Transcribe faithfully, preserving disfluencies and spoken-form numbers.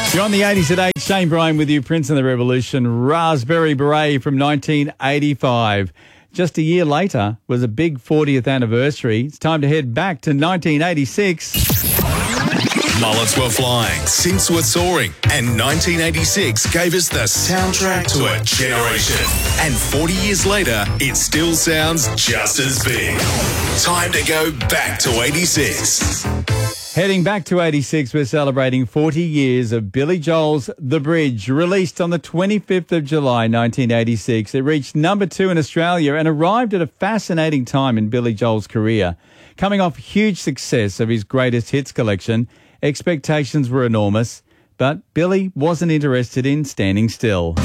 You're on the eighties at eight. Shane Bryan with you, Prince and the Revolution. Raspberry Beret from nineteen eighty-five. Just a year later was a big fortieth anniversary. It's time to head back to nineteen eighty-six. Mullets were flying, synths were soaring, and nineteen eighty-six gave us the soundtrack to a generation. And forty years later, it still sounds just as big. Time to go back to eighty-six. Heading back to eighty-six, we're celebrating forty years of Billy Joel's The Bridge, released on the twenty-fifth of July, nineteen eighty-six. It reached number two in Australia and arrived at a fascinating time in Billy Joel's career. Coming off huge success of his greatest hits collection, expectations were enormous, but Billy wasn't interested in standing still.